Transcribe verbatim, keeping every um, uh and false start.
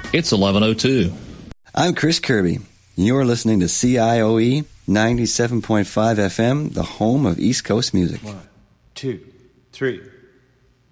It's eleven oh two. I'm Chris Kirby. You're listening to C I O E ninety-seven point five F M, the home of East Coast music. One, two, three.